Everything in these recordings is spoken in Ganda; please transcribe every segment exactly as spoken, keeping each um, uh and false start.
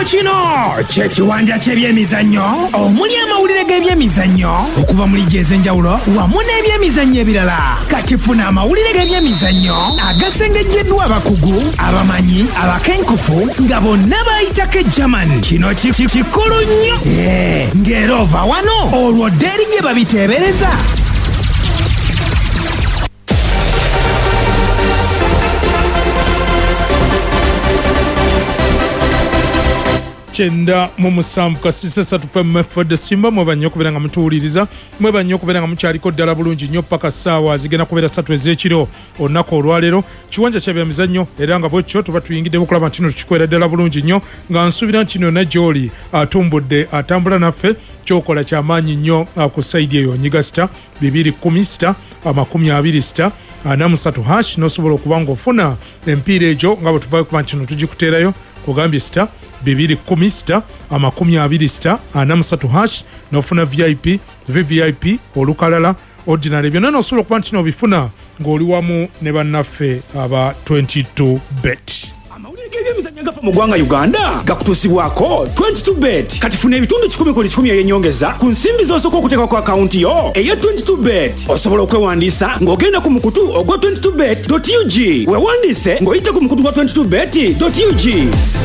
kino kyekiwanja ky'ebyemizannyo omuli amawulire g'ebyemizannyo okuva mu liigi ez'enjawulo wamu n'ebyemizannyo ebirala. Kati funa amawulire g'ebyemizannyo agasengejjeddwa abakugu, abamanyi, abakenkufu nga bonna bayitako ejaman. Kino kikulu nnyo ng'era ova wano olwo ddeeri gye babiteebereza. Chenda mu musanvu kasise satu fm fode simba mwe banyo kubera nga mutuuliriza mwe banyo kubera nga mukyaliko ddala bulungi nnyo paka ssaawa zigenda kubeera ssatu ez'ekiro olunaku olwaleero kiwanja ky'ebyemizannyo era nga bwekyo tuba tuyingidde bukulaba nti kino tukikwera ddala bulungi nnyo nga nsuubira nti kino ne gy'oli atumbudde atambula naffe kyokola kyamaanyi nnyo ku sayidi eyo nyiga sita bibiri kumi sita amakumi abiri sita ana musatu hash n'osobola okuba ng'ofuna empiira egyo nga bwe tuvayo kuba nti kino tugikuteerayo kugambye sita bibiri kumi sita amakumi abiri sita ana musatu hash n'ofuna vip vvip olukalala ordinary byonna n'osobola okuba nti n'obifuna ng'oli wamu ne bannaffe aba twenty-two bet. Ebyemizannyo gafa mu ggwanga Uganda gakutuusibwako twenty-two bet. Kati funa ebitundu kikumi ku kikumi eby'ennyongeza ku nsimbi z'osooka okuteeka ku akawunti yo eya twenty-two bet. Osobola okwewandiisa ng'ogenda ku mukutu ogwa twenty-two bet dot u g. Weewandiise ng'oyita ku mukutu gwa twenty-two bet dot u g.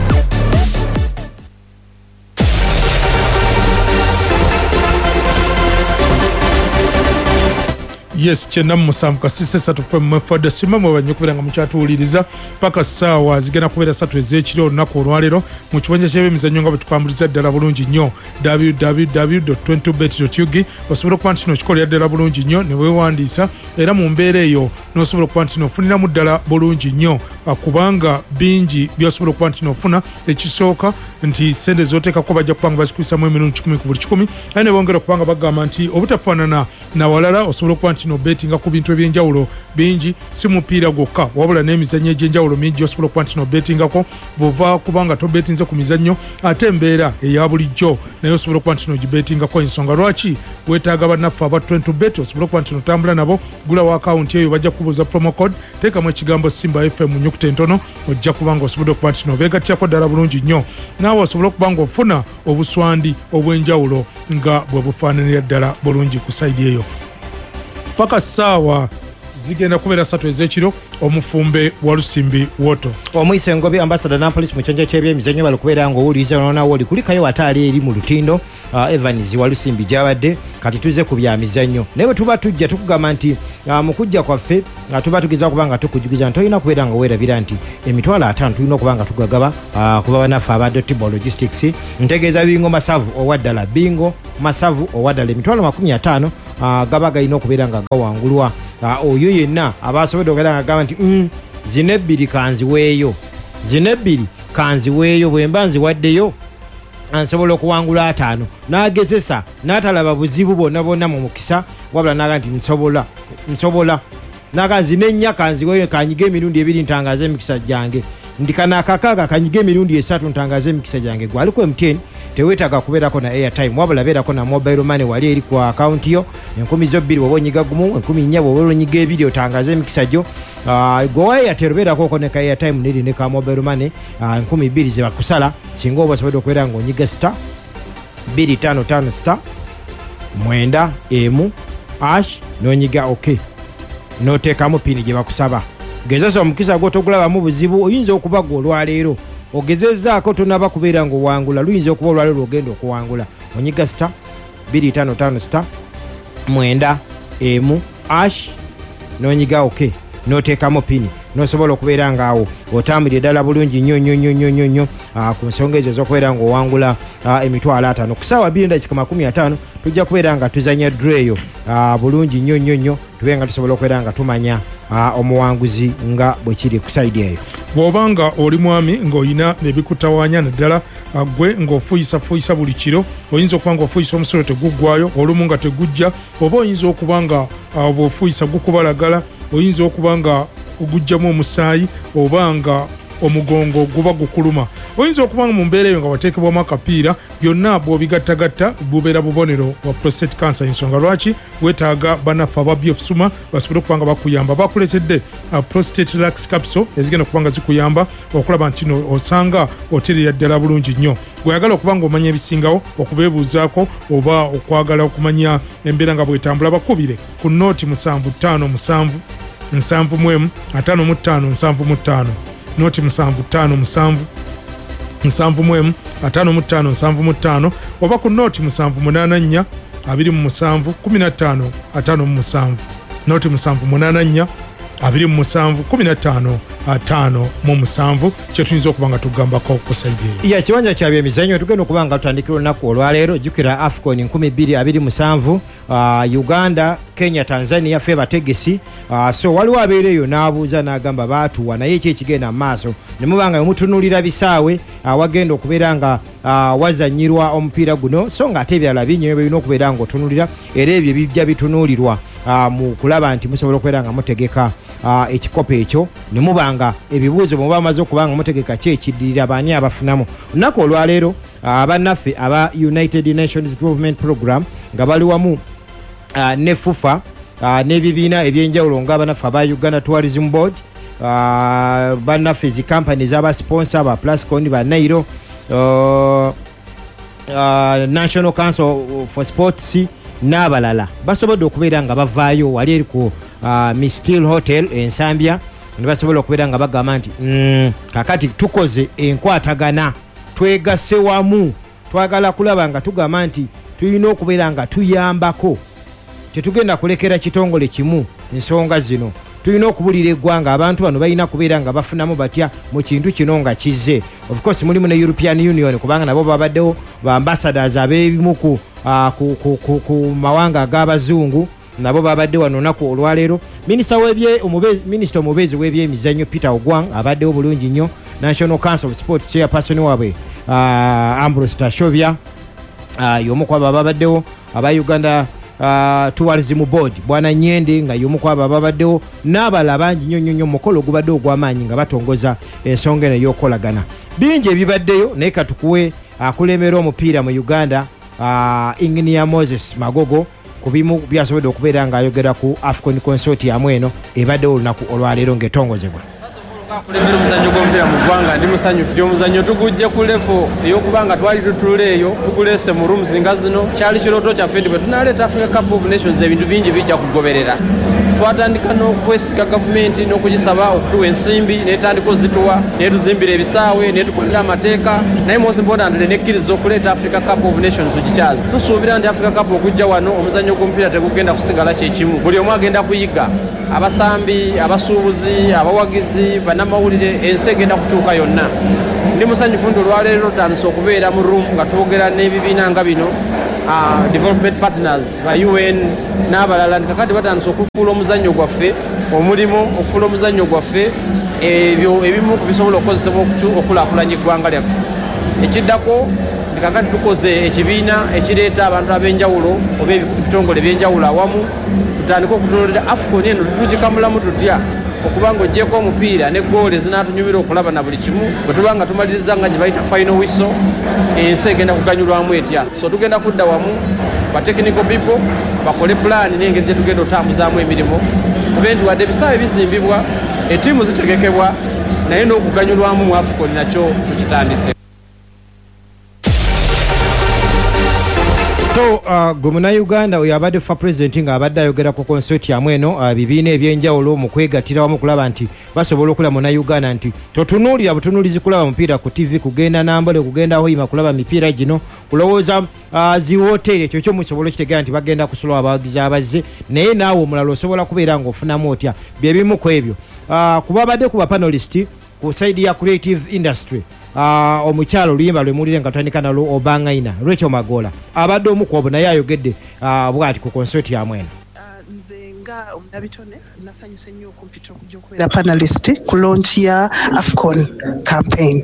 Yes, chenda mu musanvu kasise satu fm fode simba mwe banyo kubera nga mukyatuwuliriza paka ssaawa zigenda kubeera ssatu ez'ekiro olunaku olwaleero mu kiwanja ky'ebyemizannyo nga bwe tukwambuliza ddala bulungi nnyo w w w dot twenty-two bet dot u g. osobola okuba nti kino kikolera ddala bulungi nnyo ne weewandiisa era mu mbeera eyo n'osobola okuba nti n'ofuniramu ddala bulungi nnyo kubanga bingi by'osobola okuba nti n'ofuna. Ekisooka nti sente z'oteekako bajja kubanga bazikubisamu emirundi kikumi ku buli kikumi era ne bongera okubanga bagamba nti obutafaanana na walala osobola okuba nti no bettinga ku bintu ebyenjawulo bingi si mupiira gwokka wabula n'emizannyo egy'enjawulo mingi osobola okuba nti no bettingako bw'ova kubanga to bettinze ku mizannyo ate embeera eya bulijjo naye osobola okuba nti no gibettingako. Ensonga lwaki weetaaga bannaffe aba twenty bet osobola okuba nti notambula nabo gulawo akawunti eyo bajja kubuuza promo code teekamu ekigambo simba fm mu nnyukuta entono ojja kubanga osobodde okuba nti no beegattako ddala bulungi nnyo naawe osobola okuba nga ofuna obuswandi obw'enjawulo nga bwe bufaananira ddala bulungi ku sayidi eyo. Paka ssaawa zigenda kubeera ssatu ez'ekiro omufumbe wa Lusimbi Woto omuyise Ngobi ambassador na police mu kyonja ky'ebyemizannyo bali kubeera ng'owuliriza nonawo oli kulikayo ataali eri mu lutindo uh, Evans wa Lusimbi gy'abadde kati tuze ku bya mizannyo naye bwe tuba tujja tukugamba nti uh, mu kujja kwaffe uh, tuba tugeza okuba nga tukujugiza nti olina kubeera nga weerabira nti emitwalo ataano tulina okuba nga tugagaba uh, kuba bannaffe aba Dotable Logistics ntegeeza bingo masavu owaddala bingo masavu owaddala emitwalo makumi ataano uh, gaba galina okubeera nga gawangulwa uh, oyo yenna abasobodde okubeera nga gamba nti mm, zino ebbiri kanziweeyo zino ebbiri kanziweeyo bwe mba nziwaddeyo ansobola okuwangula ataano n'agezesa n'atalaba buzibu bwonna bwonna mu mukisa wabula n'aga nti nsobola nsobola n'aga zino ennya kanziweeyo kanyiga emirundi ebiri ntangaza emikisa gyange ndi kana akakaaga kanyiga emirundi esatu ntangaza emikisa gyange gwaliko M T N teweetaaga kubeerako na airtime wabula beerako na mobile money wali eri ku account yo enkumi zo bbiri bw'oba onyiga gumu enkumi nnya bw'oba onyiga ebiri otangaza emikisa gyo uh, gwe Airtel beerako okoneka airtime neri ne ka mobile money uh, enkumi bbiri ze bakusala singa oba osobodde okubeera ng'onyiga star bbiri ttaano ttaano star mwenda emu ash n'onyiga ok n'oteekamu pini gye bakusaba. Gezesa omukisa gwo togulabamu buzibu oyinza okuba gwe olwaleero ogezezzaako tonaba kubeera ng'owangula luyinza okuba olwaleero ogenda okuwangula onyiga star bbiri ttaano ttaano star mwenda emu ash n'onyiga ok n'oteekamu pini n'osobola okubeera ng'awo otambulira ddala bulungi nnyo nnyo nnyo nnyo nnyo nnyo ku nsonga ezo ez'okubeera ng'owangula emitwalo ataano ku ssaawa bbiri ndakika makumi ataano tujja kubeera nga tuzanya dreyo bulungi nnyo nnyo nnyo tube nga tusobola okubeera nga tumanya Uh, omuwanguzi nga bwe kiri ku sayidi eyo. Bw'obanga oli mwami ng'olina ebikutawaanya naddala gwe ng'ofuuyisafuyisa buli kiro oyinza okuba ng'ofuuyisa omusolo teguggwayo olumu nga tegujja oba oyinza okuba nga uh, bw'ofuuyisa gukubalagala oyinza okuba nga ogujjamu omusaayi oba nga omugongo guba gukuluma. Oyinza okuba mu mbeera eyo nga wateekebwamu akapiira, byonna bw'obigattagatta bubeera bubonero bwa prostate cancer. Ensonga lwaki weetaaga bannaffe aba B F Suma basobole okuba nga bakuyamba. Bakuleetedde uh, prostate relax capsule ezigenda okuba nga zikuyamba okulaba nti no osanga otereera ddala bulungi nnyo. Gweyagala okuba nga omanya ebisingawo okubeebuuzaako oba okwagala okumanya embeera nga bwetambula, bakubire ku nooti musanvu ttaano musanvu nsanvu mu emu ataano mu ttaano nsanvu mu ttaano, nooti musanvu ttaano musanvu nsanvu mu emu ataano mu ttaano nsanvu mu ttaano, oba ku nooti musanvu munaana nnya abiri mu musanvu kumi na ttaano ataano mu musanvu, nooti musanvu munaana nnya abiri mu musanvu kumi na ttaano ataano mu musanvu. Kyetuyinza okuba nga tugambako ku saidi eyo. Ya kiwanja kya byemizannyo tugenda okuba nga tutandikira olunaku olwaleero. Jjukira AFCON nkumi bbiri abiri mu musanvu, uh, Uganda, Kenya, Tanzania ffe bategesi. Uh, so waliwo abeereyo n'abuuza n'agamba baatuwa naye eki ekigenda mu maaso ne muba nga mutunuulira bisaawe uh, wagenda okubeera nga uh, wazannyirwa omupiira guno, so ng'ate ebyala bingi birina okubeera nga otunuulira era ebyo bijja bitunuulirwa uh, mu kulaba nti musobola okubeera nga mutegeka uh, ekikopo ekyo ne muba nga ebibuuzo bwe muba bamaze okuba nga mutegeka ki ekiddirira baani abafunamu. Olunaku olwaleero abannaffe uh, aba United Nations Development Program nga bali wamu uh, ne FUFA uh, n'ebibiina ebyenjawulo ng'abannaffe aba Uganda Tourism Board, uh, bannaffe zi companies aba sponsor ba Plascon, ba Nairo, uh, uh, National Council for Sports n'abalala basobodde okubeera nga bavaayo wali eri ku uh, Miss Steel Hotel ensambya ne basobola okubeera nga bagamba nti mm, kakati tukoze enkwatagana, twegasse wamu, twagala kulaba nga tugamba nti tulina okubeera nga tuyambako, tetugenda kulekera kitongole kimu ensonga zino. Tulina okubulira eggwanga abantu bano balina kubeera nga bafunamu batya mu kintu kino nga kizze. Of course mulimu ne European Union kubanga nabo babaddewo ba ambassadors ab'ebimu ku, uh, ku, ku, ku, ku mawanga ag'abazungu nabo babadde wano olunaku olwaleero. Minisita w'ebye omubezi minisita omubezi w'ebyemizannyo Peter Ogwang abaddewo bulungi nnyo. National Council of Sports chairperson waabwe uh, Ambrose Tashobya uh, y'omu ku abo ababaddewo. Aba Uganda uh, Tourism Board Bwana Nyende nga y'omu ku abo ababaddewo, n'abalala bangi nnyo nnyo mukolo ogubadde ogw'amaanyi nga batongoza ensonga eno ey'okukolagana. Bingi ebibaddeyo naye katukuwe akulembera uh, omupiira mu Uganda uh, Engineer Moses Magogo ku bimu byasobodde okubeera ng'ayogera ku AFCON Consortium eno ebaddewo olunaku olwaleero ng'etongozebwa. Kulembera omuzannyo gw'omupiira mu ggwanga ndi musanyufu. Omuzannyo tugujje ku level ey'okubanga twali tutuula eyo tuguleese mu rooms nga zino. Kyali kirooto kyaffe nti bwe tunaleeta Africa Cup of Nations ebintu bingi bijja kugoberera. Twatandika n'okwesiga gavumenti n'okugisaba okutuwa ensimbi n'etandika ozituwa n'etuzimbira ebisaawe n'etukolera amateeka, naye most importantly n'ekkiriza okuleeta Africa Cup of Nations ogikyaza. Tusuubira nti Africa Cup okujja wano omuzannyo gw'omupiira tegugenda kusigala kyekimu, buli omu agenda kuyiga. Abasambi, abasuubuzi, abawagizi, bannamawulire, ensi egenda kukyuka yonna. Ndi musanyufu nti olwaleero tutandise okubeera mu room nga twogera n'ebibiina nga bino uh, development partners ba U N n'abalala kakati batandise okufuula omuzannyo gwaffe omulimu, okufuula omuzannyo gwaffe ebyo ebimu ku bisobola okukozesebwa okulaakulanya eggwanga lyaffe. Ekiddako kakati tukoze ekibiina ekireeta abantu ab'enjawulo oba ebitongole by'enjawulo awamu, tutandika okutunuulira AFCON eno tugikamulamu tutya okuba ng'oggyeko omupiira ne gooli ezinaatunyumira okulaba na buli kimu. Bwe tuba nga tumaliriza nga gye bayita final whistle, ensi egenda kuganyulwamu etya. So tugenda kudda wamu ba technical people bakole pulaani n'engeri gye tugenda otambuzaamu emirimu, kube nti wadde ebisaawe bizimbibwa, ettiimu zitegekebwa, naye n'okuganyulwamu mu AFCON nakyo tukitandise. So uh, gwe Munnayuganda oyo abadde fa president nga abadde ayogera ku consortium eno uh, bibiina ebyenjawulo mu kwegattira wamu kulaba nti basobola okulaba Munnayuganda nti totunuulira butunuulizi kulaba mupiira ku T V, kugenda Nambole, kugenda Hoima kulaba mipiira gino, kulowooza uh, zi hoteeri, ekyo kyo musobola okitegeera nti bagenda kusulawo abawagizi abazze, naye naawe omulala osobola kubeera ng'ofunamu otya. Bye bimu ku ebyo uh, kuba abadde ku bapanelist ku side ya creative industry. Uh, omukyalo oluyimba lwe mulire nga tutandika nalwo Obangaina Rachel Magola abadde omu ku abo naye ayogedde uh, bw'ati ku consortium eno. Uh, nze nga omulabitone nasanyuse nnyo okumpita okujja okubeera panelist ku launch ya AFCON campaign.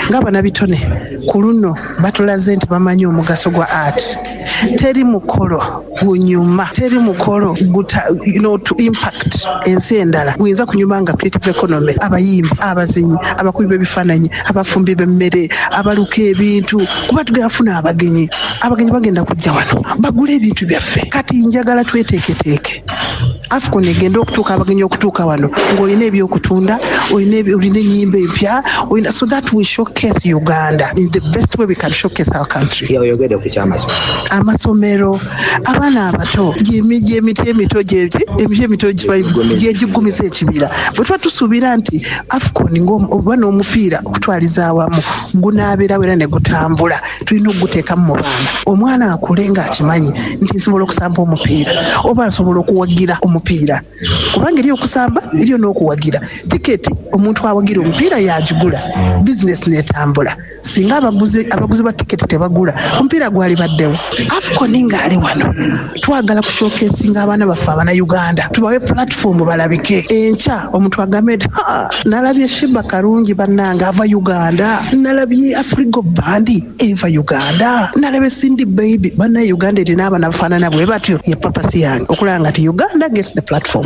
ng'abanabitone ku luno batulaze nti bamanyi omugaso gwa art. Teri mukolo gunyuma, teri mukolo guta, you know, to impact ensi endala guyinza kunyuma nga creative economy. Abayimbi, abazinyi, abakubi b'ebifaananyi, abafumbi b'emmere, abaluka ebintu, kuba tugenda kufuna abagenyi. Abagenyi bagenda kujja wano bagula ebintu byaffe. Kati njagala tweteeketeeke AFCON egenda okutuuka abagenyi okutuuka wano ng'olina ebyokutunda, olina olina ennyimba empya, olina, so that we showcase Uganda in the best way we can showcase our country. Oyogedde ku ky'amasomero. Amasomero, abaana abato gyemiti emito emiti emito gyegigumiza ekibira. Bwe tuba tusuubira nti AFCON ng'oba n'omupiira okutwaliza awamu gunaabeerawo era ne gutambula, tulina okuguteekamu mu baana. Omwana akule ng'akimanyi nti nsobola okusamba omupiira oba nsobola okuwagira omupiira, kubanga eri okusamba eriyo n'okuwagira. Tiketi omuntu awagira omupiira yagigula, bizinesi n'etambula. Singa abaguzi abaguzi ba tiketi tebagula, omupiira gwali baddewo. AFCON ng'ali wano twagala kushowcasinga abaana baffe abana Uganda, tubawe platform balabike. Enkya omuntu agambe nti nalabye Sheba Karungi bannanga ava Uganda, nalabye Afrigo Bandi eva Uganda, nalabye Cindy Baby banna Uganda erina abaana bafaanana bwe batyo. Ye papasi yange okulanga nti Uganda gets the platform.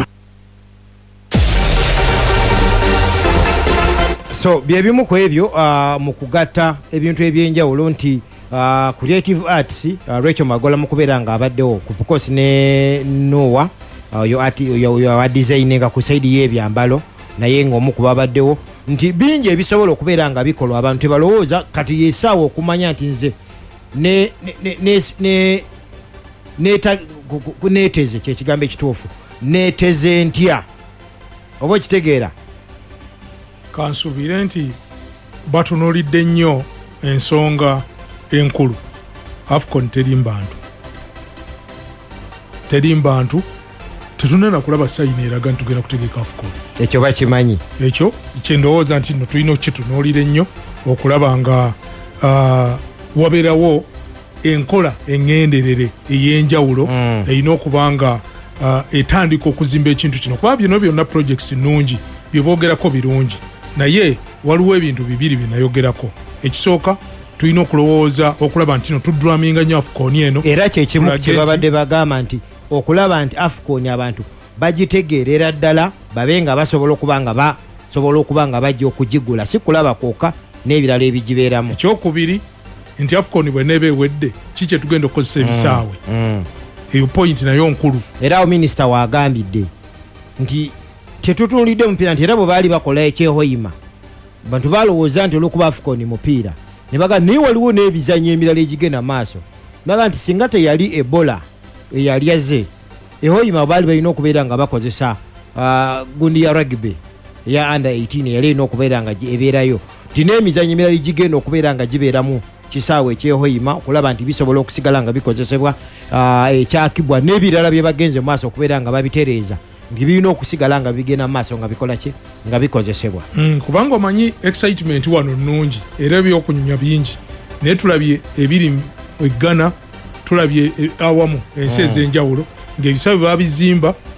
So byebimu ku ebyo uh, mu kugatta ebintu ebyenjawulo nti uh, creative arts uh, Rachel Magola mu kubeera nga abaddewo ku course ne Noah uh, yo art yo, yo wa designing ku side y'ebyambalo naye ng'omu ku babaddewo nti bingi ebisobola okubeera nga bikolwa abantu tebalowooza kati yesaawa okumanya nti nze ne ne ne ne neta kuneteze kye kigambo ekituufu neteze ntya oba kitegeera. Kansubire nti batunuulidde nnyo ensonga enkulu. AFCON teri mbantu, teri mbantu, tetunena kulaba sayini eraga nti tugenda kutegeka AFCON. Ekyo bakimanyi, ekyo kyendowooza nti no tulina okukitunuulira ennyo okulaba nga uh, wabeerawo enkola engenderere ey'enjawulo mm. erina okuba nga uh, etandika okuzimba ekintu kino, kuba bino byonna projects nnungi byeboogerako birungi, naye waliwo ebintu bibiri binayogerako. Ekisooka tulina okulowooza okulaba nti no tuduraminga nnyo AFCON eno, era kyekimu kye babadde bagamba nti okulaba nti AFCON abantu bagitegeerera ddala babe nga basobola okuba nga basobola okuba nga bajja okugigula, si kulaba kwokka n'ebirala ebigibeeramu. Ekyokubiri nti AFCON bw'eneeba ewedde ki kye tugenda okukozesa ebisaawe. mm. eyo point nayo nkulu. Era awo minisita waagambidde nti tetutuulidde omupiira nti era bwe baali bakola ekyehoyima bantu balowooza nti olwokuba AFCON mupiira ne baga naye waliwo n'ebizanyo emirala egigenda maaso, baga nti singa teyali Ebola eyali azze ehoyima baali balina okubeera nga bakozesa uh, gundi ya rugby eya under eighteen yali erina okubeera nga ebeerayo, nti n'emizanyo emirala egigenda okubeera nga gibeeramu kisaawe ekyehoyima okulaba nti bisobola okusigala nga bikozesebwa uh, ekyakibwa n'ebirala bye bagenze mu maaso okubeera nga babitereeza nti birina okusigala nga bigenda mu maaso nga bikola ki nga bikozesebwa. mm, kubanga omanyi excitement wano nnungi era ebyokunyumya bingi, naye tulabye ebiri eggana, tulabye awamu ensi ez'enjawulo ng'ebisaawe babizimba